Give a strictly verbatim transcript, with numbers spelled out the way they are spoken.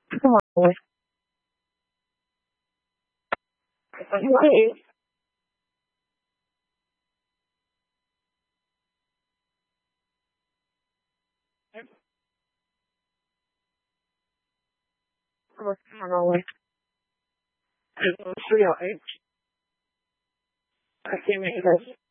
Come on. Hey, come on. It's real. I can't make this.